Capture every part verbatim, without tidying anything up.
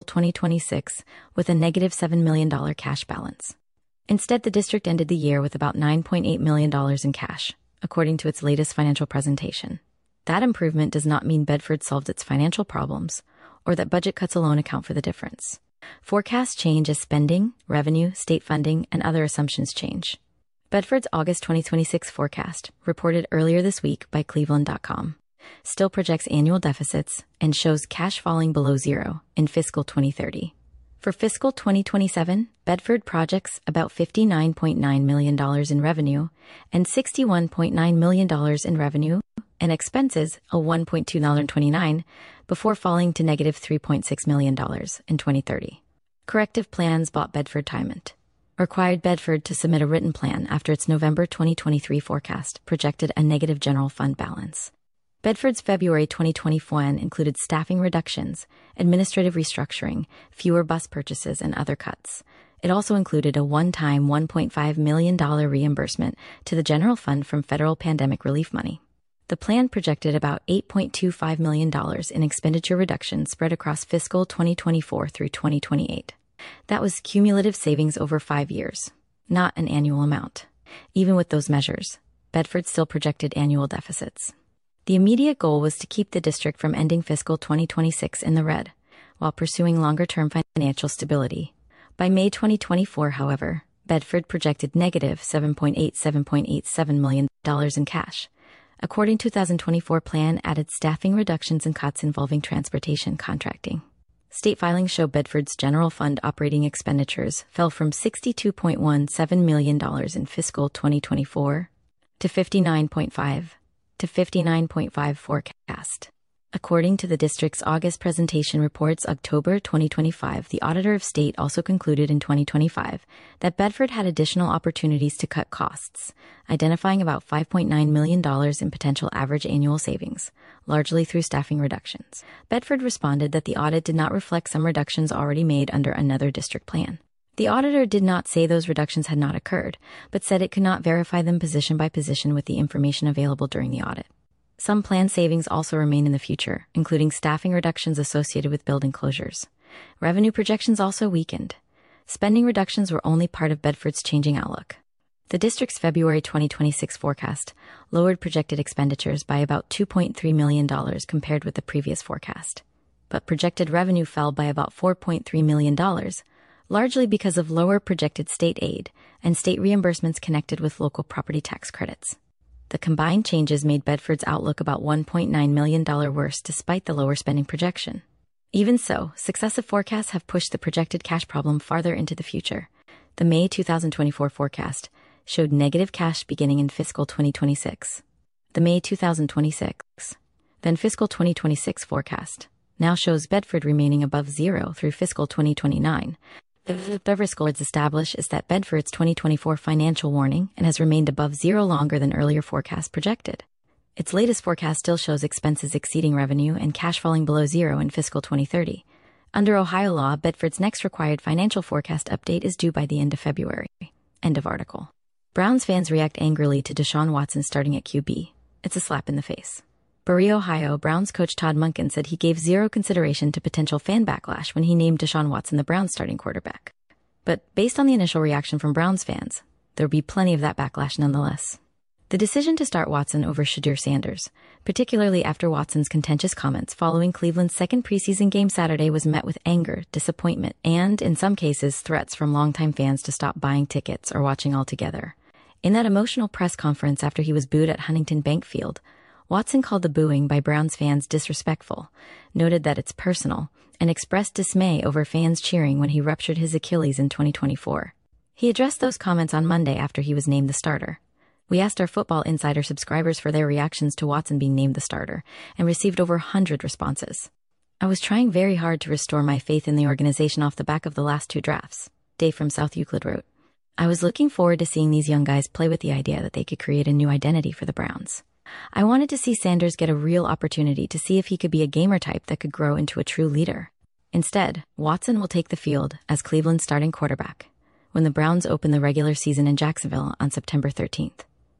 twenty twenty-six with a negative seven million dollars cash balance. Instead, the district ended the year with about nine point eight million dollars in cash, according to its latest financial presentation. That improvement does not mean Bedford solved its financial problems, or that budget cuts alone account for the difference. Forecasts change as spending, revenue, state funding, and other assumptions change. Bedford's August twenty twenty-six forecast, reported earlier this week by Cleveland dot com, still projects annual deficits and shows cash falling below zero in fiscal twenty thirty. For fiscal twenty twenty-seven, Bedford projects about fifty-nine point nine million dollars in revenue and sixty-one point nine million dollars in revenue and expenses of one point two two nine before falling to negative three point six million dollars in twenty thirty. Corrective plans bought Bedford time, required Bedford to submit a written plan after its November twenty twenty-three forecast projected a negative general fund balance. Bedford's February twenty twenty plan included staffing reductions, administrative restructuring, fewer bus purchases, and other cuts. It also included a one-time one point five million dollars reimbursement to the general fund from federal pandemic relief money. The plan projected about eight point two five million dollars in expenditure reductions spread across fiscal twenty twenty-four through twenty twenty-eight. That was cumulative savings over five years, not an annual amount. Even with those measures, Bedford still projected annual deficits. The immediate goal was to keep the district from ending fiscal twenty twenty-six in the red, while pursuing longer-term financial stability. By May twenty twenty-four, however, Bedford projected negative seven point eight seven million dollars in cash. According to twenty twenty-four plan added staffing reductions and cuts involving transportation contracting. State filings show Bedford's general fund operating expenditures fell from sixty-two point one seven million dollars in fiscal twenty twenty-four to fifty-nine point five to fifty-nine point five forecast. According to the district's August presentation reports October twenty twenty-five, the Auditor of State also concluded in twenty twenty-five that Bedford had additional opportunities to cut costs, identifying about five point nine million dollars in potential average annual savings, largely through staffing reductions. Bedford responded that the audit did not reflect some reductions already made under another district plan. The auditor did not say those reductions had not occurred, but said it could not verify them position by position with the information available during the audit. Some planned savings also remain in the future, including staffing reductions associated with building closures. Revenue projections also weakened. Spending reductions were only part of Bedford's changing outlook. The district's February twenty twenty-six forecast lowered projected expenditures by about two point three million dollars compared with the previous forecast. But projected revenue fell by about four point three million dollars, largely because of lower projected state aid and state reimbursements connected with local property tax credits. The combined changes made Bedford's outlook about one point nine million dollars worse despite the lower spending projection. Even so, successive forecasts have pushed the projected cash problem farther into the future. The May twenty twenty-four forecast showed negative cash beginning in fiscal twenty twenty-six. The May twenty twenty-six, then fiscal twenty twenty-six forecast now shows Bedford remaining above zero through fiscal twenty twenty-nine. The Bedford Schools established is that Bedford's twenty twenty-four financial warning and has remained above zero longer than earlier forecasts projected. Its latest forecast still shows expenses exceeding revenue and cash falling below zero in fiscal twenty thirty. Under Ohio law, Bedford's next required financial forecast update is due by the end of February. End of article. Browns fans react angrily to Deshaun Watson starting at Q B. It's a slap in the face. Bury, Ohio, Browns coach Todd Monken said he gave zero consideration to potential fan backlash when he named Deshaun Watson the Browns starting quarterback. But based on the initial reaction from Browns fans, there'll be plenty of that backlash nonetheless. The decision to start Watson over Shedeur Sanders, particularly after Watson's contentious comments following Cleveland's second preseason game Saturday, was met with anger, disappointment, and, in some cases, threats from longtime fans to stop buying tickets or watching altogether. In that emotional press conference after he was booed at Huntington Bank Field, Watson called the booing by Browns fans disrespectful, noted that it's personal, and expressed dismay over fans cheering when he ruptured his Achilles in twenty twenty-four. He addressed those comments on Monday after he was named the starter. We asked our Football Insider subscribers for their reactions to Watson being named the starter, and received over one hundred responses. I was trying very hard to restore my faith in the organization off the back of the last two drafts, Dave from South Euclid wrote. I was looking forward to seeing these young guys play with the idea that they could create a new identity for the Browns. I wanted to see Sanders get a real opportunity to see if he could be a gamer type that could grow into a true leader. Instead, Watson will take the field as Cleveland's starting quarterback when the Browns open the regular season in Jacksonville on September thirteenth.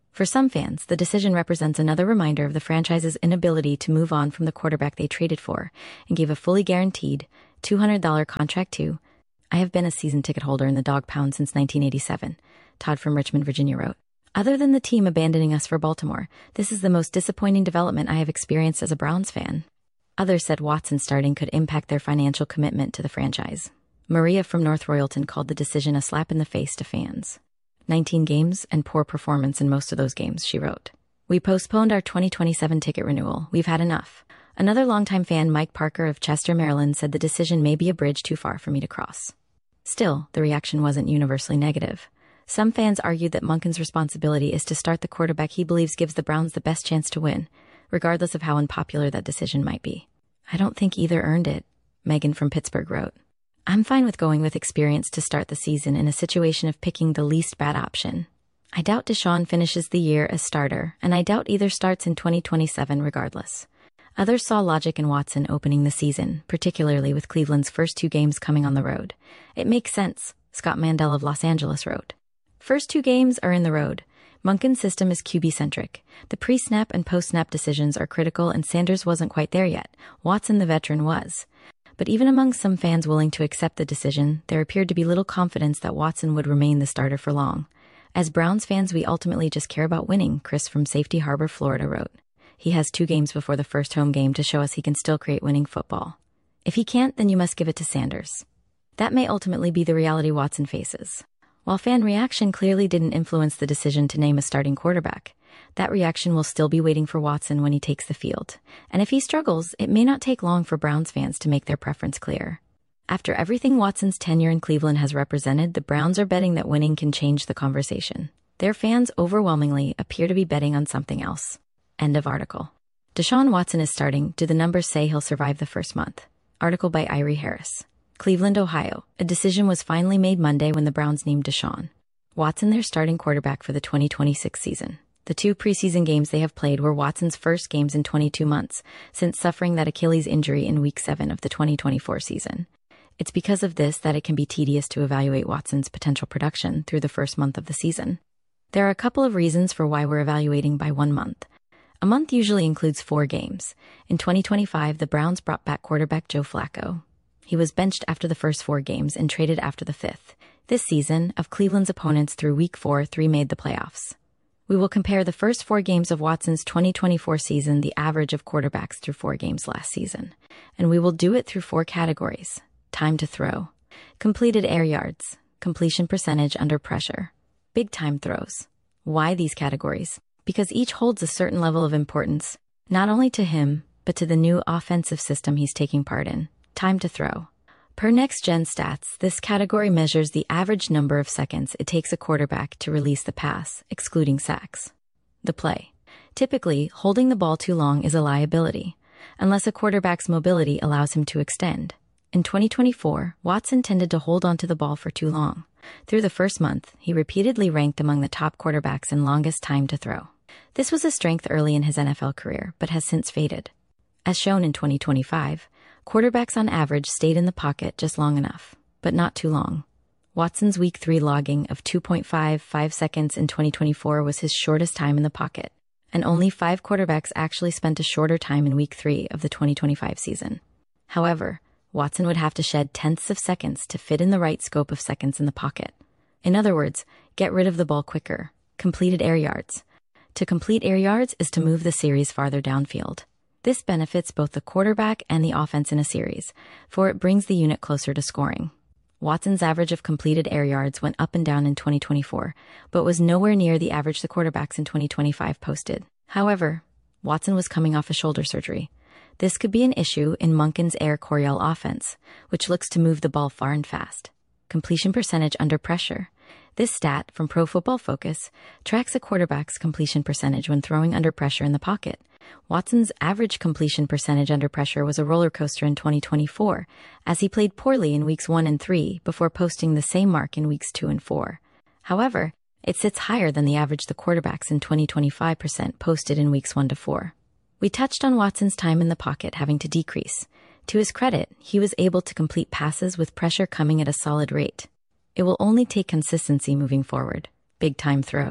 For some fans, the decision represents another reminder of the franchise's inability to move on from the quarterback they traded for and gave a fully guaranteed two hundred dollars contract to. I have been a season ticket holder in the dog pound since nineteen eighty-seven, Todd from Richmond, Virginia wrote. Other than the team abandoning us for Baltimore, this is the most disappointing development I have experienced as a Browns fan. Others said Watson starting could impact their financial commitment to the franchise. Maria from North Royalton called the decision a slap in the face to fans. nineteen games and poor performance in most of those games, she wrote. We postponed our twenty twenty-seven ticket renewal. We've had enough. Another longtime fan, Mike Parker of Chester, Maryland, said the decision may be a bridge too far for me to cross. Still, the reaction wasn't universally negative. Some fans argued that Monken's responsibility is to start the quarterback he believes gives the Browns the best chance to win, regardless of how unpopular that decision might be. I don't think either earned it, Megan from Pittsburgh wrote. I'm fine with going with experience to start the season in a situation of picking the least bad option. I doubt Deshaun finishes the year as starter, and I doubt either starts in twenty twenty-seven regardless. Others saw logic in Watson opening the season, particularly with Cleveland's first two games coming on the road. It makes sense, Scott Mandel of Los Angeles wrote. First two games are in the road. Monken's system is Q B-centric. The pre-snap and post-snap decisions are critical, and Sanders wasn't quite there yet. Watson, the veteran, was. But even among some fans willing to accept the decision, there appeared to be little confidence that Watson would remain the starter for long. As Browns fans, we ultimately just care about winning, Chris from Safety Harbor, Florida wrote. He has two games before the first home game to show us he can still create winning football. If he can't, then you must give it to Sanders. That may ultimately be the reality Watson faces. While fan reaction clearly didn't influence the decision to name a starting quarterback, that reaction will still be waiting for Watson when he takes the field. And if he struggles, it may not take long for Browns fans to make their preference clear. After everything Watson's tenure in Cleveland has represented, the Browns are betting that winning can change the conversation. Their fans overwhelmingly appear to be betting on something else. End of article. Deshaun Watson is starting. Do the numbers say he'll survive the first month? Article by Irie Harris. Cleveland, Ohio. A decision was finally made Monday when the Browns named Deshaun Watson their starting quarterback for the twenty twenty-six season. The two preseason games they have played were Watson's first games in twenty-two months, since suffering that Achilles injury in Week seven of the twenty twenty-four season. It's because of this that it can be tedious to evaluate Watson's potential production through the first month of the season. There are a couple of reasons for why we're evaluating by one month. A month usually includes four games. In twenty twenty-five, the Browns brought back quarterback Joe Flacco. He was benched after the first four games and traded after the fifth. This season, of Cleveland's opponents through Week four, three made the playoffs. We will compare the first four games of Watson's twenty twenty-four season, the average of quarterbacks through four games last season. And we will do it through four categories. Time to throw. Completed air yards. Completion percentage under pressure. Big time throws. Why these categories? Because each holds a certain level of importance, not only to him, but to the new offensive system he's taking part in. Time to throw. Per Next Gen Stats, this category measures the average number of seconds it takes a quarterback to release the pass, excluding sacks. The play. Typically, holding the ball too long is a liability, unless a quarterback's mobility allows him to extend. In twenty twenty-four, Watson tended to hold onto the ball for too long. Through the first month, he repeatedly ranked among the top quarterbacks in longest time to throw. This was a strength early in his N F L career, but has since faded. As shown in twenty twenty-five, quarterbacks on average stayed in the pocket just long enough, but not too long. Watson's Week three logging of two point five five seconds in twenty twenty-four was his shortest time in the pocket, and only five quarterbacks actually spent a shorter time in Week three of the twenty twenty-five season. However, Watson would have to shed tenths of seconds to fit in the right scope of seconds in the pocket. In other words, get rid of the ball quicker. Completed air yards. To complete air yards is to move the series farther downfield. This benefits both the quarterback and the offense in a series, for it brings the unit closer to scoring. Watson's average of completed air yards went up and down in twenty twenty-four, but was nowhere near the average the quarterbacks in twenty twenty-five posted. However, Watson was coming off a shoulder surgery. This could be an issue in Monken's Air Coryell offense, which looks to move the ball far and fast. Completion percentage under pressure. This stat, from Pro Football Focus, tracks a quarterback's completion percentage when throwing under pressure in the pocket. Watson's average completion percentage under pressure was a roller coaster in twenty twenty-four, as he played poorly in weeks one and three before posting the same mark in weeks two and four. However, it sits higher than the average the quarterbacks in twenty twenty-five percent posted in weeks one to four. We touched on Watson's time in the pocket having to decrease. To his credit, he was able to complete passes with pressure coming at a solid rate. It will only take consistency moving forward. Big time throws.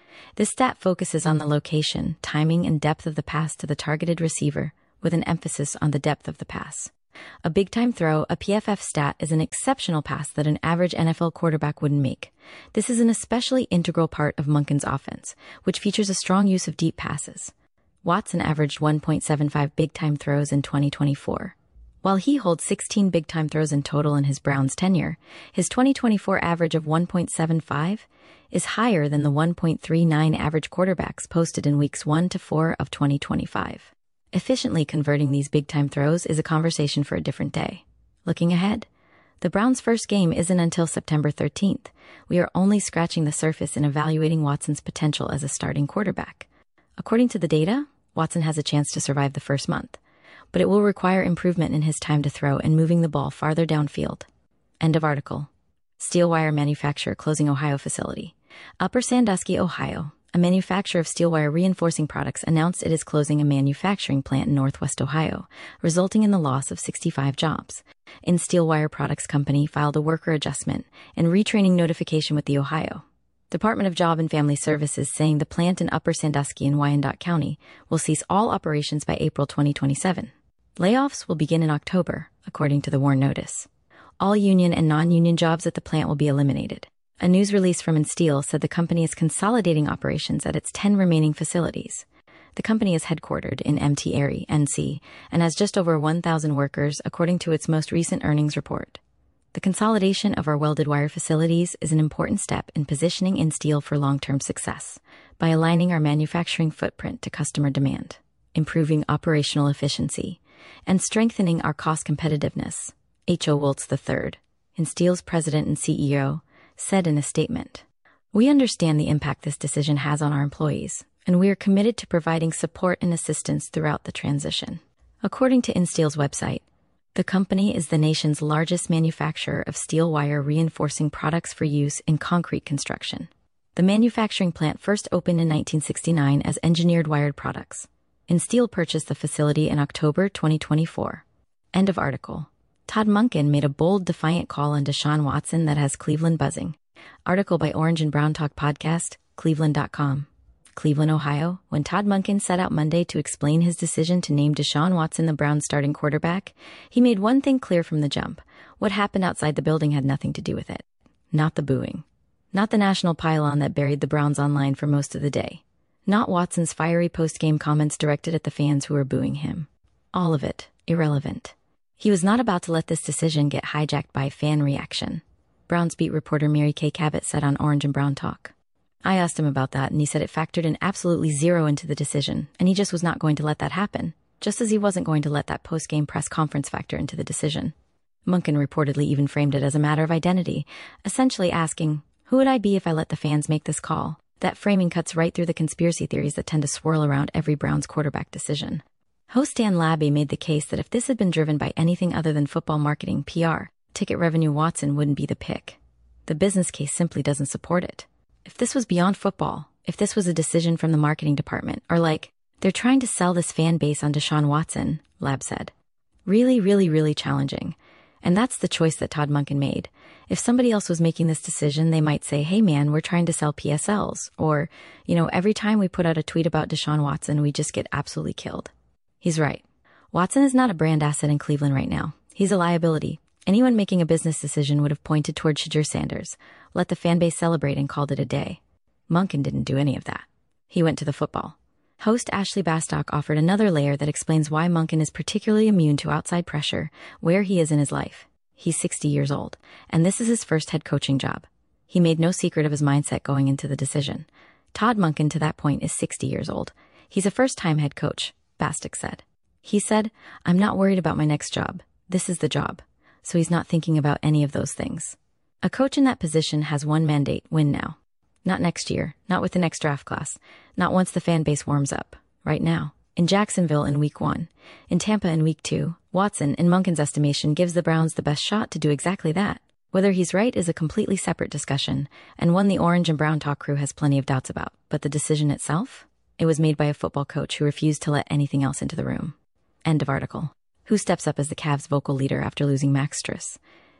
This stat focuses on the location, timing, and depth of the pass to the targeted receiver, with an emphasis on the depth of the pass. A big-time throw, a P F F stat, is an exceptional pass that an average N F L quarterback wouldn't make. This is an especially integral part of Monken's offense, which features a strong use of deep passes. Watson averaged one point seven five big-time throws in twenty twenty-four. While he holds sixteen big-time throws in total in his Browns tenure, his twenty twenty-four average of one point seven five is higher than the one point three nine average quarterbacks posted in weeks one to four of twenty twenty-five. Efficiently converting these big-time throws is a conversation for a different day. Looking ahead, the Browns' first game isn't until September thirteenth. We are only scratching the surface in evaluating Watson's potential as a starting quarterback. According to the data, Watson has a chance to survive the first month, but it will require improvement in his time to throw and moving the ball farther downfield. End of article. Steel wire manufacturer closing Ohio facility. Upper Sandusky, Ohio, a manufacturer of steel wire reinforcing products, announced it is closing a manufacturing plant in Northwest Ohio, resulting in the loss of sixty-five jobs. In Steel Wire Products Company filed a worker adjustment and retraining notification with the Ohio Department of Job and Family Services, saying the plant in Upper Sandusky in Wyandotte County will cease all operations by April twenty twenty-seven. Layoffs will begin in October, according to the WARN notice. All union and non-union jobs at the plant will be eliminated. A news release from Insteel said the company is consolidating operations at its ten remaining facilities. The company is headquartered in M T Airy, N C, and has just over one thousand workers, according to its most recent earnings report. The consolidation of our welded wire facilities is an important step in positioning Insteel for long-term success by aligning our manufacturing footprint to customer demand, improving operational efficiency, and strengthening our cost competitiveness, H O Woltz the third, Insteel's president and C E O, said in a statement. We understand the impact this decision has on our employees, and we are committed to providing support and assistance throughout the transition. According to Insteel's website, the company is the nation's largest manufacturer of steel wire reinforcing products for use in concrete construction. The manufacturing plant first opened in nineteen sixty-nine as Engineered Wired Products. Insteel purchased the facility in October twenty twenty-four. End of article. Todd Monken made a bold, defiant call on Deshaun Watson that has Cleveland buzzing. Article by Orange and Brown Talk Podcast, Cleveland dot com. Cleveland, Ohio, when Todd Monken set out Monday to explain his decision to name Deshaun Watson the Browns' starting quarterback, he made one thing clear from the jump. What happened outside the building had nothing to do with it. Not the booing. Not the national pylon that buried the Browns online for most of the day. Not Watson's fiery post-game comments directed at the fans who were booing him. All of it, irrelevant. He was not about to let this decision get hijacked by fan reaction. Browns beat reporter Mary Kay Cabot said on Orange and Brown Talk. I asked him about that, and he said it factored in absolutely zero into the decision, and he just was not going to let that happen, just as he wasn't going to let that post-game press conference factor into the decision. Monken reportedly even framed it as a matter of identity, essentially asking, who would I be if I let the fans make this call? That framing cuts right through the conspiracy theories that tend to swirl around every Browns quarterback decision. Host Dan Labbe made the case that if this had been driven by anything other than football marketing, P R, ticket revenue, Watson wouldn't be the pick. The business case simply doesn't support it. If this was beyond football, if this was a decision from the marketing department, or like, they're trying to sell this fan base on Deshaun Watson, Labbe said. Really, really, really challenging. And that's the choice that Todd Monken made. If somebody else was making this decision, they might say, hey man, we're trying to sell P S Ls. Or, you know, every time we put out a tweet about Deshaun Watson, we just get absolutely killed. He's right. Watson is not a brand asset in Cleveland right now. He's a liability. Anyone making a business decision would have pointed toward Shadur Sanders, let the fan base celebrate, and called it a day. Monken didn't do any of that. He went to the football. Host Ashley Bastock offered another layer that explains why Monken is particularly immune to outside pressure, where he is in his life. He's sixty years old, and this is his first head coaching job. He made no secret of his mindset going into the decision. Todd Monken, to that point, is sixty years old. He's a first-time head coach, Bastock said. He said, I'm not worried about my next job. This is the job. So he's not thinking about any of those things. A coach in that position has one mandate: win now. Not next year, not with the next draft class, not once the fan base warms up. Right now. In Jacksonville in week one. In Tampa in week two. Watson, in Monken's estimation, gives the Browns the best shot to do exactly that. Whether he's right is a completely separate discussion, and one the Orange and Brown Talk crew has plenty of doubts about. But the decision itself? It was made by a football coach who refused to let anything else into the room. End of article. Who steps up as the Cavs' vocal leader after losing Max Strus?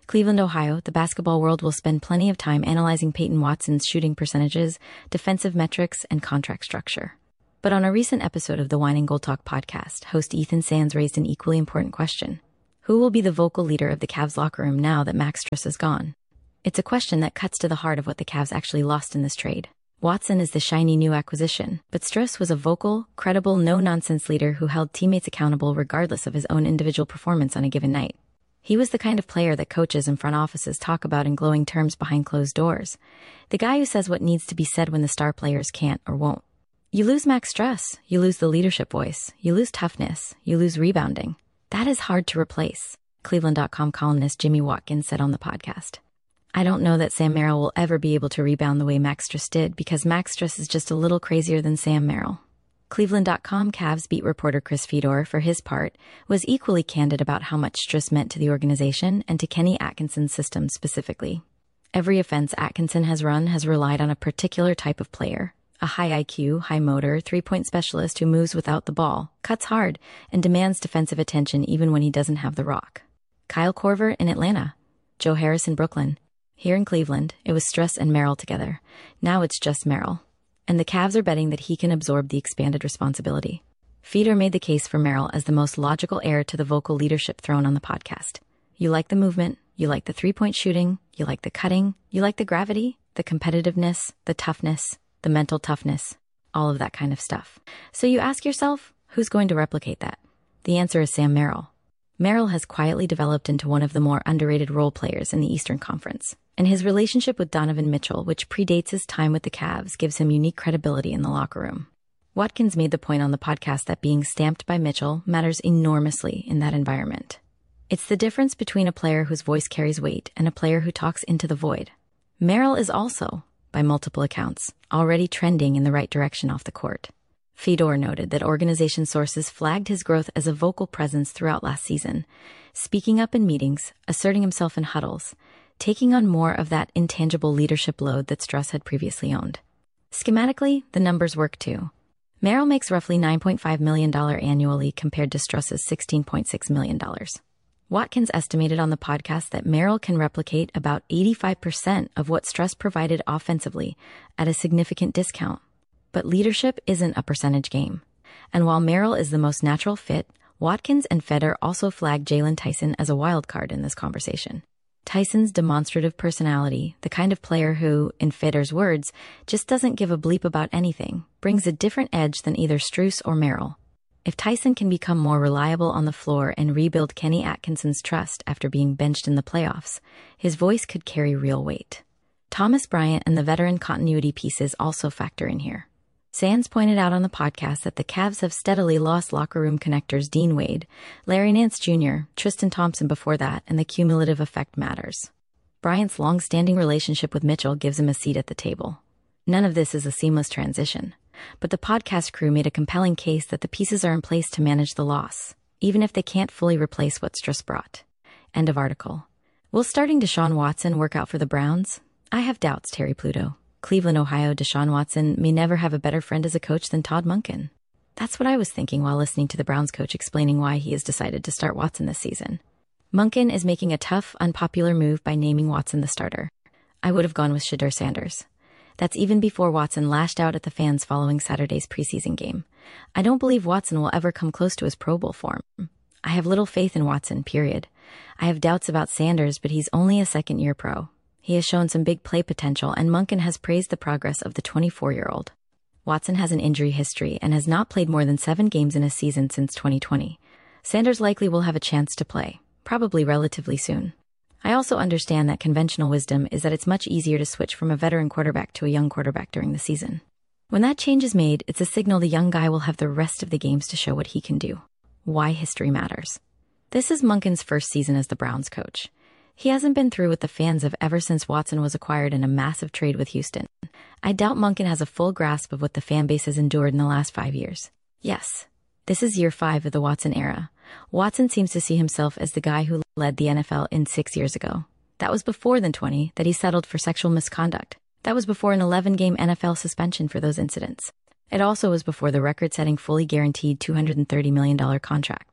Cleveland, Ohio, the basketball world will spend plenty of time analyzing Peyton Watson's shooting percentages, defensive metrics, and contract structure. But on a recent episode of the Wine and Gold Talk podcast, host Ethan Sands raised an equally important question. Who will be the vocal leader of the Cavs locker room now that Max Strus is gone? It's a question that cuts to the heart of what the Cavs actually lost in this trade. Watson is the shiny new acquisition, but Strus was a vocal, credible, no-nonsense leader who held teammates accountable regardless of his own individual performance on a given night. He was the kind of player that coaches and front offices talk about in glowing terms behind closed doors. The guy who says what needs to be said when the star players can't or won't. You lose Max Strus, you lose the leadership voice, you lose toughness, you lose rebounding. That is hard to replace, Cleveland dot com columnist Jimmy Watkins said on the podcast. I don't know that Sam Merrill will ever be able to rebound the way Max Strus did because Max Strus is just a little crazier than Sam Merrill. Cleveland dot com Cavs beat reporter Chris Fedor, for his part, was equally candid about how much Strus meant to the organization and to Kenny Atkinson's system specifically. Every offense Atkinson has run has relied on a particular type of player, a high I Q, high motor, three-point specialist who moves without the ball, cuts hard, and demands defensive attention even when he doesn't have the rock. Kyle Korver in Atlanta, Joe Harris in Brooklyn. Here in Cleveland, it was Strus and Merrill together. Now it's just Merrill. And the Cavs are betting that he can absorb the expanded responsibility. Fedor made the case for Merrill as the most logical heir to the vocal leadership throne on the podcast. You like the movement, you like the three-point shooting, you like the cutting, you like the gravity, the competitiveness, the toughness, the mental toughness, all of that kind of stuff. So you ask yourself, who's going to replicate that? The answer is Sam Merrill. Merrill has quietly developed into one of the more underrated role players in the Eastern Conference, and his relationship with Donovan Mitchell, which predates his time with the Cavs, gives him unique credibility in the locker room. Watkins made the point on the podcast that being stamped by Mitchell matters enormously in that environment. It's the difference between a player whose voice carries weight and a player who talks into the void. Merrill is also, by multiple accounts, already trending in the right direction off the court. Fedor noted that organization sources flagged his growth as a vocal presence throughout last season, speaking up in meetings, asserting himself in huddles, taking on more of that intangible leadership load that Strus had previously owned. Schematically, the numbers work too. Merrill makes roughly nine point five million dollars annually compared to Strus's sixteen point six million dollars. Watkins estimated on the podcast that Merrill can replicate about eighty-five percent of what Strus provided offensively at a significant discount. But leadership isn't a percentage game. And while Merrill is the most natural fit, Watkins and Fedor also flagged Jalen Tyson as a wild card in this conversation. Tyson's demonstrative personality, the kind of player who, in Fedor's words, just doesn't give a bleep about anything, brings a different edge than either Strus or Merrill. If Tyson can become more reliable on the floor and rebuild Kenny Atkinson's trust after being benched in the playoffs, his voice could carry real weight. Thomas Bryant and the veteran continuity pieces also factor in here. Sands pointed out on the podcast that the Cavs have steadily lost locker room connectors Dean Wade, Larry Nance Junior, Tristan Thompson before that, and the cumulative effect matters. Bryant's long-standing relationship with Mitchell gives him a seat at the table. None of this is a seamless transition, but the podcast crew made a compelling case that the pieces are in place to manage the loss, even if they can't fully replace what Strus brought. End of article. Will starting Deshaun Watson work out for the Browns? I have doubts, Terry Pluto. Cleveland, Ohio, Deshaun Watson may never have a better friend as a coach than Todd Monken. That's what I was thinking while listening to the Browns coach explaining why he has decided to start Watson this season. Monken is making a tough, unpopular move by naming Watson the starter. I would have gone with Shedeur Sanders. That's even before Watson lashed out at the fans following Saturday's preseason game. I don't believe Watson will ever come close to his Pro Bowl form. I have little faith in Watson, period. I have doubts about Sanders, but he's only a second-year pro. He has shown some big play potential, and Monken has praised the progress of the twenty-four-year-old. Watson has an injury history and has not played more than seven games in a season since twenty twenty. Sanders likely will have a chance to play, probably relatively soon. I also understand that conventional wisdom is that it's much easier to switch from a veteran quarterback to a young quarterback during the season. When that change is made, it's a signal the young guy will have the rest of the games to show what he can do. Why history matters. This is Monken's first season as the Browns coach. He hasn't been through with the fans of ever since Watson was acquired in a massive trade with Houston. I doubt Monken has a full grasp of what the fan base has endured in the last five years. Yes, this is year five of the Watson era. Watson seems to see himself as the guy who led the N F L in six years ago. That was before the twenty that he settled for sexual misconduct. That was before an eleven-game N F L suspension for those incidents. It also was before the record-setting fully guaranteed two hundred thirty million dollars contract.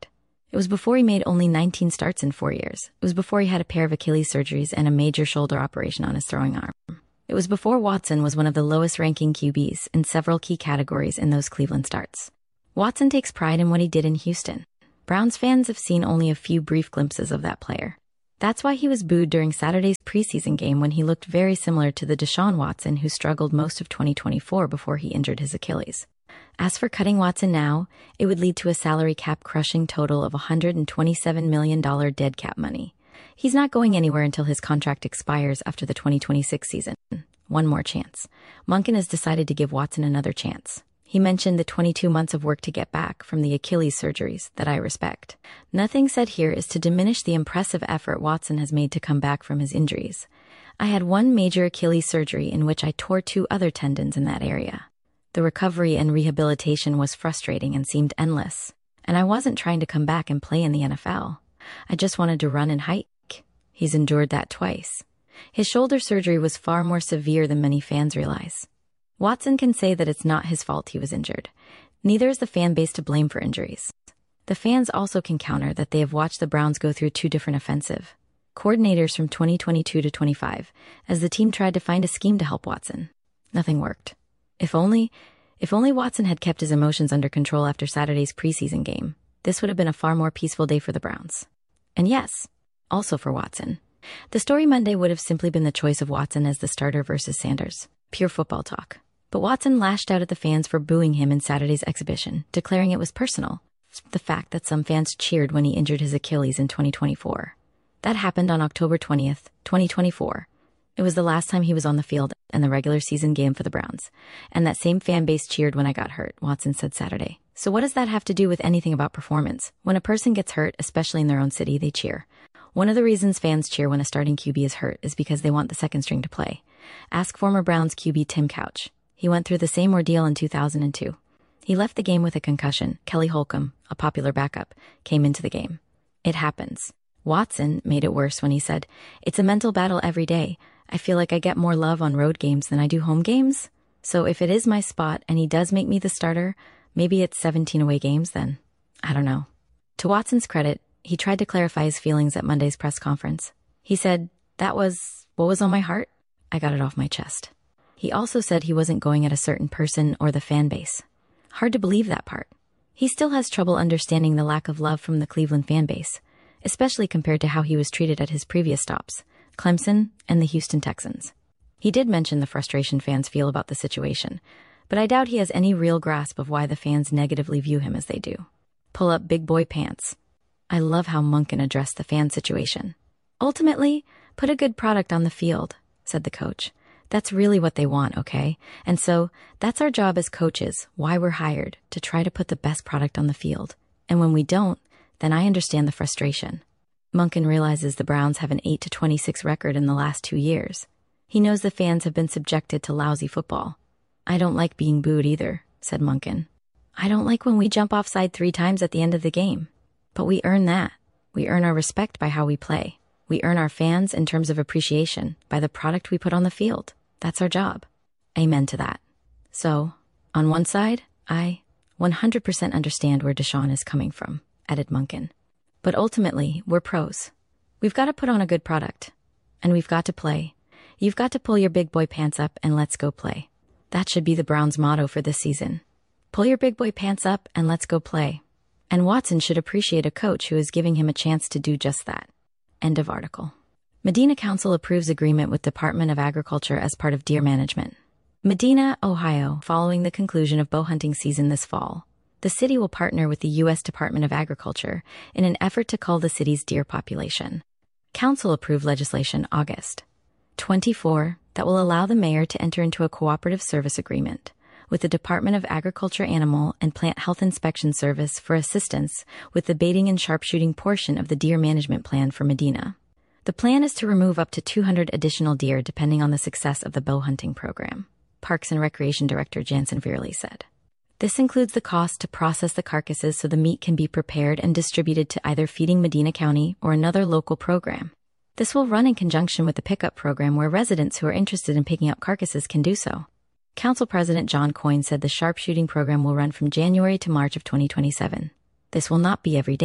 It was before he made only nineteen starts in four years. It was before he had a pair of Achilles surgeries and a major shoulder operation on his throwing arm. It was before Watson was one of the lowest-ranking Q Bs in several key categories in those Cleveland starts. Watson takes pride in what he did in Houston. Browns fans have seen only a few brief glimpses of that player. That's why he was booed during Saturday's preseason game when he looked very similar to the Deshaun Watson who struggled most of twenty twenty-four before he injured his Achilles. As for cutting Watson now, it would lead to a salary cap-crushing total of one hundred twenty-seven million dollars dead cap money. He's not going anywhere until his contract expires after the twenty twenty-six season. One more chance. Monken has decided to give Watson another chance. He mentioned the twenty-two months of work to get back from the Achilles surgeries that I respect. Nothing said here is to diminish the impressive effort Watson has made to come back from his injuries. I had one major Achilles surgery in which I tore two other tendons in that area. The recovery and rehabilitation was frustrating and seemed endless, and I wasn't trying to come back and play in the N F L. I just wanted to run and hike. He's endured that twice. His shoulder surgery was far more severe than many fans realize. Watson can say that it's not his fault he was injured. Neither is the fan base to blame for injuries. The fans also can counter that they have watched the Browns go through two different offensive coordinators from twenty twenty-two to twenty-five as the team tried to find a scheme to help Watson. Nothing worked. If only, if only Watson had kept his emotions under control after Saturday's preseason game, this would have been a far more peaceful day for the Browns. And yes, also for Watson. The story Monday would have simply been the choice of Watson as the starter versus Sanders. Pure football talk. But Watson lashed out at the fans for booing him in Saturday's exhibition, declaring it was personal. The fact that some fans cheered when he injured his Achilles in twenty twenty-four. That happened on October twentieth, twenty twenty-four. It was the last time he was on the field in the regular season game for the Browns. And that same fan base cheered when I got hurt, Watson said Saturday. So what does that have to do with anything about performance? When a person gets hurt, especially in their own city, they cheer. One of the reasons fans cheer when a starting Q B is hurt is because they want the second string to play. Ask former Browns Q B Tim Couch. He went through the same ordeal in two thousand two. He left the game with a concussion. Kelly Holcomb, a popular backup, came into the game. It happens. Watson made it worse when he said, "It's a mental battle every day. I feel like I get more love on road games than I do home games. So if it is my spot and he does make me the starter, maybe it's seventeen away games then. I don't know." To Watson's credit, he tried to clarify his feelings at Monday's press conference. He said, "That was what was on my heart. I got it off my chest." He also said he wasn't going at a certain person or the fan base. Hard to believe that part. He still has trouble understanding the lack of love from the Cleveland fan base, especially compared to how he was treated at his previous stops, Clemson and the Houston Texans. He did mention the frustration fans feel about the situation, but I doubt he has any real grasp of why the fans negatively view him as they do. Pull up big boy pants. I love how Monken addressed the fan situation. "Ultimately, put a good product on the field," said the coach. "That's really what they want, okay? And so, that's our job as coaches, why we're hired, to try to put the best product on the field. And when we don't, then I understand the frustration." Monken realizes the Browns have an eight to twenty-six record in the last two years. He knows the fans have been subjected to lousy football. "I don't like being booed either," said Monken. "I don't like when we jump offside three times at the end of the game. But we earn that. We earn our respect by how we play. We earn our fans in terms of appreciation by the product we put on the field. That's our job." Amen to that. So, on one side, I one hundred percent understand where Deshaun is coming from, added Monken. But ultimately, we're pros. We've got to put on a good product. And we've got to play. You've got to pull your big boy pants up and let's go play. That should be the Browns' motto for this season. Pull your big boy pants up and let's go play. And Watson should appreciate a coach who is giving him a chance to do just that. End of article. Medina Council approves agreement with Department of Agriculture as part of deer management. Medina, Ohio, following the conclusion of bow hunting season this fall, the city will partner with the U S Department of Agriculture in an effort to cull the city's deer population. Council approved legislation August twenty-fourth that will allow the mayor to enter into a cooperative service agreement with the Department of Agriculture Animal and Plant Health Inspection Service for assistance with the baiting and sharpshooting portion of the deer management plan for Medina. The plan is to remove up to two hundred additional deer depending on the success of the bow hunting program, Parks and Recreation Director Jansen Veerley said. This includes the cost to process the carcasses so the meat can be prepared and distributed to either Feeding Medina County or another local program. This will run in conjunction with the pickup program where residents who are interested in picking up carcasses can do so. Council President John Coyne said the sharpshooting program will run from January to March of twenty twenty-seven. This will not be every day,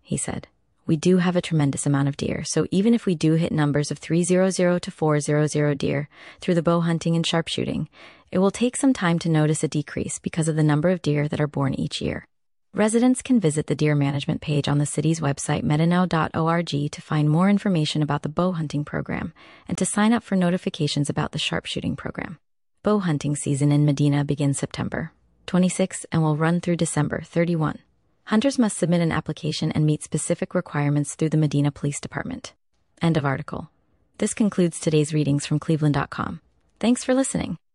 he said. We do have a tremendous amount of deer, so even if we do hit numbers of three hundred to four hundred deer through the bow hunting and sharpshooting, it will take some time to notice a decrease because of the number of deer that are born each year. Residents can visit the deer management page on the city's website medinau dot org to find more information about the bow hunting program and to sign up for notifications about the sharpshooting program. Bow hunting season in Medina begins September twenty-sixth and will run through December thirty-first. Hunters must submit an application and meet specific requirements through the Medina Police Department. End of article. This concludes today's readings from cleveland dot com. Thanks for listening.